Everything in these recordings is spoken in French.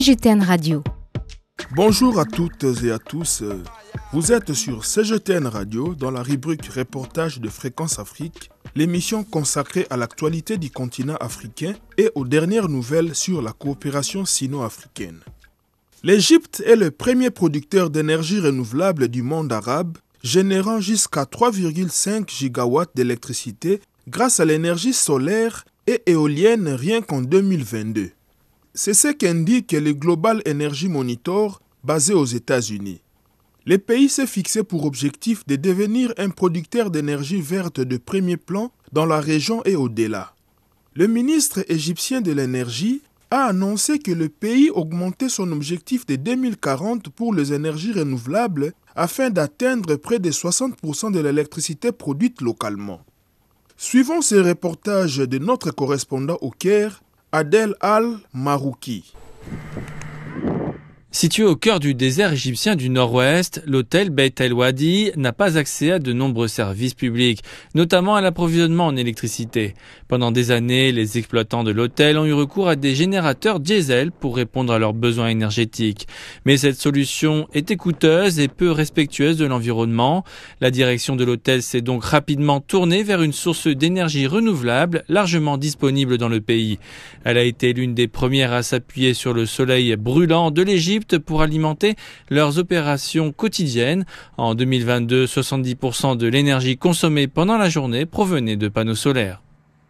CGTN Radio. Bonjour à toutes et à tous. Vous êtes sur CGTN Radio dans la rubrique Reportage de Fréquence Afrique, l'émission consacrée à l'actualité du continent africain et aux dernières nouvelles sur la coopération sino-africaine. L'Égypte est le premier producteur d'énergie renouvelable du monde arabe, générant jusqu'à 3,5 gigawatts d'électricité grâce à l'énergie solaire et éolienne rien qu'en 2022. C'est ce qu'indique le Global Energy Monitor basé aux États-Unis. Le pays s'est fixé pour objectif de devenir un producteur d'énergie verte de premier plan dans la région et au-delà. Le ministre égyptien de l'énergie a annoncé que le pays augmentait son objectif de 2040 pour les énergies renouvelables afin d'atteindre près de 60% de l'électricité produite localement. Suivons ce reportage de notre correspondant au Caire, Adel Al-Marouki. Situé au cœur du désert égyptien du nord-ouest, l'hôtel Beit El-Wadi n'a pas accès à de nombreux services publics, notamment à l'approvisionnement en électricité. Pendant des années, les exploitants de l'hôtel ont eu recours à des générateurs diesel pour répondre à leurs besoins énergétiques. Mais cette solution était coûteuse et peu respectueuse de l'environnement. La direction de l'hôtel s'est donc rapidement tournée vers une source d'énergie renouvelable largement disponible dans le pays. Elle a été l'une des premières à s'appuyer sur le soleil brûlant de l'Égypte pour alimenter leurs opérations quotidiennes. En 2022, 70% de l'énergie consommée pendant la journée provenait de panneaux solaires.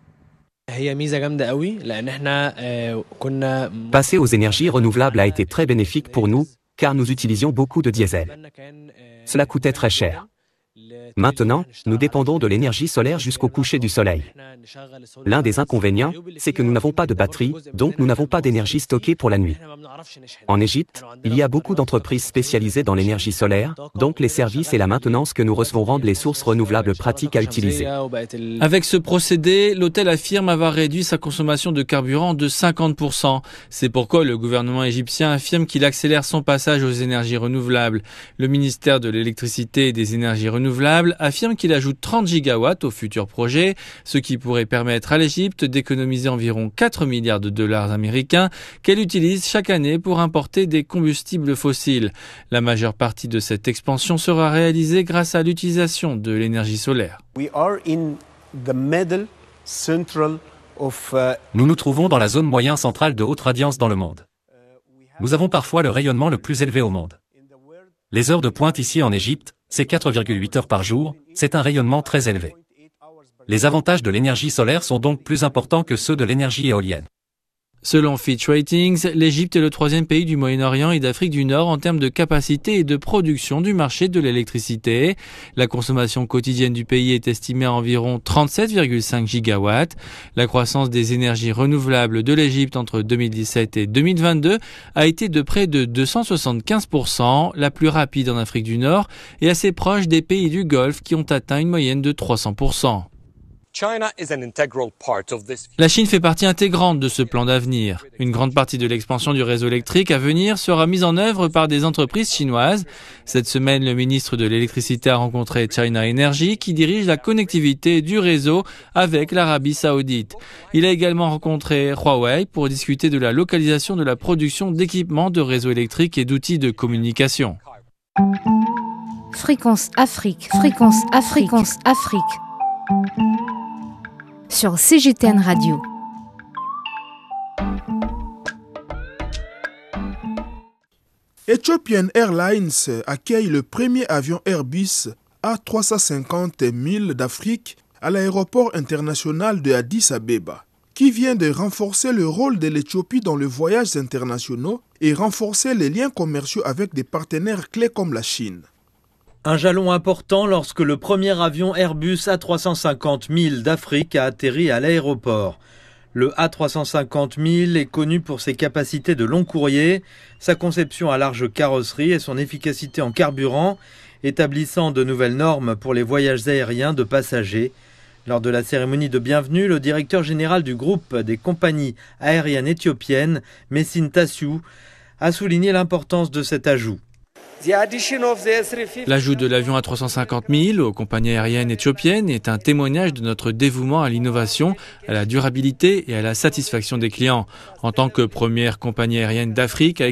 Passer aux énergies renouvelables a été très bénéfique pour nous, car nous utilisions beaucoup de diesel. Cela coûtait très cher. Maintenant, nous dépendons de l'énergie solaire jusqu'au coucher du soleil. L'un des inconvénients, c'est que nous n'avons pas de batterie, donc nous n'avons pas d'énergie stockée pour la nuit. En Égypte, il y a beaucoup d'entreprises spécialisées dans l'énergie solaire, donc les services et la maintenance que nous recevons rendent les sources renouvelables pratiques à utiliser. Avec ce procédé, l'hôtel affirme avoir réduit sa consommation de carburant de 50%. C'est pourquoi le gouvernement égyptien affirme qu'il accélère son passage aux énergies renouvelables. Le ministère de l'électricité et des énergies renouvelables affirme qu'il ajoute 30 gigawatts au futur projet, ce qui pourrait permettre à l'Égypte d'économiser environ 4 milliards de dollars américains qu'elle utilise chaque année pour importer des combustibles fossiles. La majeure partie de cette expansion sera réalisée grâce à l'utilisation de l'énergie solaire. Nous nous trouvons dans la zone moyen centrale de haute radiance dans le monde. Nous avons parfois le rayonnement le plus élevé au monde. Les heures de pointe ici en Égypte, c'est 4,8 heures par jour, c'est un rayonnement très élevé. Les avantages de l'énergie solaire sont donc plus importants que ceux de l'énergie éolienne. Selon Fitch Ratings, l'Égypte est le troisième pays du Moyen-Orient et d'Afrique du Nord en termes de capacité et de production du marché de l'électricité. La consommation quotidienne du pays est estimée à environ 37,5 gigawatts. La croissance des énergies renouvelables de l'Égypte entre 2017 et 2022 a été de près de 275%, la plus rapide en Afrique du Nord et assez proche des pays du Golfe qui ont atteint une moyenne de 300%. La Chine fait partie intégrante de ce plan d'avenir. Une grande partie de l'expansion du réseau électrique à venir sera mise en œuvre par des entreprises chinoises. Cette semaine, le ministre de l'électricité a rencontré China Energy qui dirige la connectivité du réseau avec l'Arabie Saoudite. Il a également rencontré Huawei pour discuter de la localisation de la production d'équipements de réseaux électriques et d'outils de communication. Fréquence Afrique, Fréquence Afrique, Fréquence Afrique. Sur CGTN Radio. Ethiopian Airlines accueille le premier avion Airbus A350 d'Afrique à l'aéroport international de Addis Abeba, qui vient de renforcer le rôle de l'Éthiopie dans les voyages internationaux et renforcer les liens commerciaux avec des partenaires clés comme la Chine. Un jalon important lorsque le premier avion Airbus A350 d'Afrique a atterri à l'aéroport. Le A350 est connu pour ses capacités de long courrier, sa conception à large carrosserie et son efficacité en carburant, établissant de nouvelles normes pour les voyages aériens de passagers. Lors de la cérémonie de bienvenue, le directeur général du groupe des compagnies aériennes éthiopiennes, Messin Tassiou, a souligné l'importance de cet ajout. L'ajout de l'avion A350 000 aux compagnies aériennes éthiopiennes est un témoignage de notre dévouement à l'innovation, à la durabilité et à la satisfaction des clients. En tant que première compagnie aérienne d'Afrique